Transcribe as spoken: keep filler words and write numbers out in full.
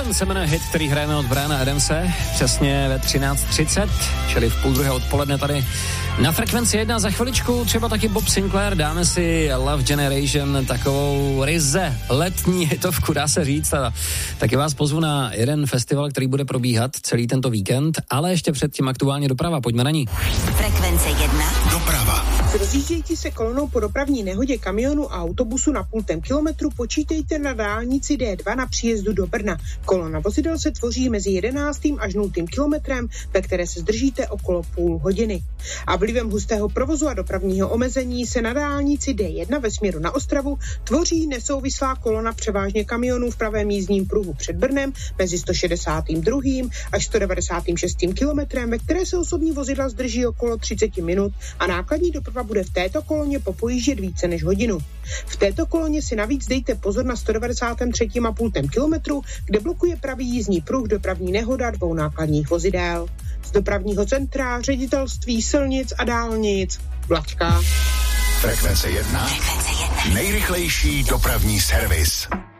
Woman se jmenuje hit, který hrajeme od Briana Adamse, přesně ve třináct třicet, čili v půl druhé odpoledne tady na Frekvenci jedna. Za chviličku třeba taky Bob Sinclair, dáme si Love Generation, takovou ryze letní hitovku, dá se říct. A taky vás pozvu na jeden festival, který bude probíhat celý tento víkend, ale ještě předtím aktuálně doprava, pojďme na ní. Frekvence jedna. Doprava. Rozjíždějící se kolonou po dopravní nehodě kamionu a autobusu na půltém kilometru počítejte na dálnici D dva na příjezdu do Brna. Kolona vozidel se tvoří mezi jedenáctým až nultým kilometrem, ve které se zdržíte okolo půl hodiny. A vlivem hustého provozu a dopravního omezení se na dálnici D jedna ve směru na Ostravu tvoří nesouvislá kolona převážně kamionů v pravém jízdním pruhu před Brnem mezi sto šedesátým druhým až sto devadesátým šestým kilometrem, ve které se osobní vozidla zdrží okolo třicet minut a nákladní doprava bude v této koloně popojíždět více než hodinu. V této koloně si navíc dejte pozor na sto devadesátém třetím a půltém kilometru, kde blokuje pravý jízdní pruh dopravní nehoda dvou nákladních vozidel. Z dopravního centra, ředitelství silnic a dálnic Vlaďka. Frekvence jedna. Nejrychlejší dopravní servis.